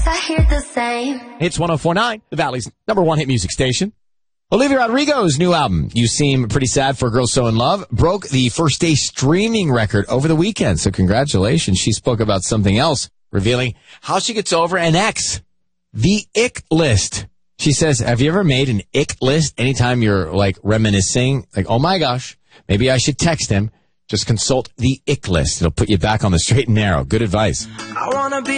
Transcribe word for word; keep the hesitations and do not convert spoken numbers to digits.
I hear the same. It's one oh four point nine, the Valley's number one hit music station. Olivia Rodrigo's new album, You Seem Pretty Sad for a Girl So in Love, broke the first day streaming record over the weekend. So congratulations. She spoke about something else, revealing how she gets over an ex. The ick list. She says, have you ever made an ick list anytime you're like reminiscing? Like, oh my gosh, maybe I should text him. Just consult the ick list. It'll put you back on the straight and narrow. Good advice. I wanna be